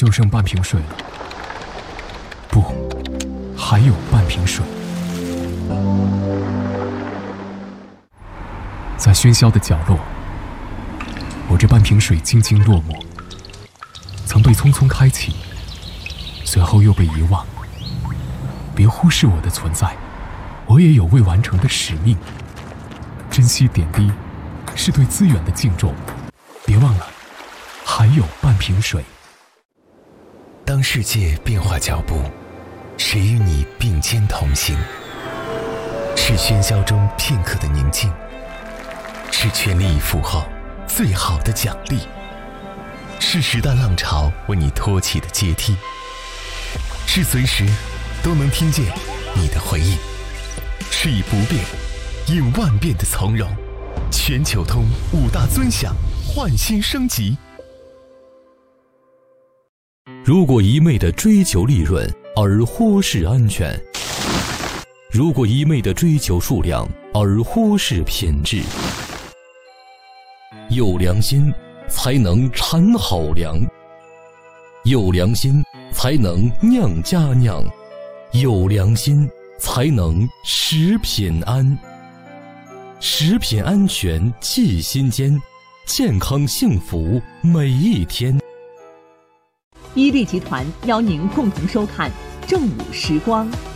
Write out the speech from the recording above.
就剩半瓶水了。不，还有半瓶水。在喧嚣的角落，我这半瓶水静静落寞，曾被匆匆开启，随后又被遗忘。别忽视我的存在，我也有未完成的使命。珍惜点滴，是对资源的敬重。别忘了，还有半瓶水。 当世界变化脚步，谁与你并肩同行？是喧嚣中片刻的宁静，是全力以赴后最好的奖励，是时代浪潮为你托起的阶梯，是随时都能听见你的回应，是以不变应万变的从容。全球通5大尊享，焕新升级。 如果一味地追求利润而忽视安全，如果一味地追求数量而忽视品质，有良心才能产好粮，有良心才能酿佳酿，有良心才能食品安。食品安全记心间，健康幸福每一天。 伊利集团邀您共同收看正午时光。